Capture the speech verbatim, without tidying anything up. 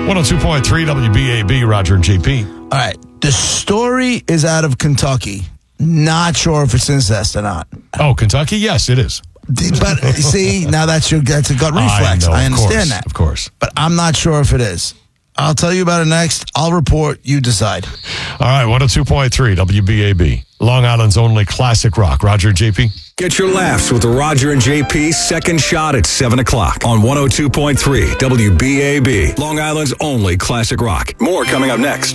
one oh two point three W B A B, Roger and J P. All right. The story is out of Kentucky. Not sure if it's incest or not. Oh, Kentucky? Yes, it is. But see, now that's your that's a gut reflex. I, know, I of understand course, that. Of course. But I'm not sure if it is. I'll tell you about it next. I'll report. You decide. All right, one oh two point three W B A B. Long Island's only classic rock. Roger and J P. Get your laughs with the Roger and J P second shot at seven o'clock on one oh two point three W B A B. Long Island's only classic rock. More coming up next.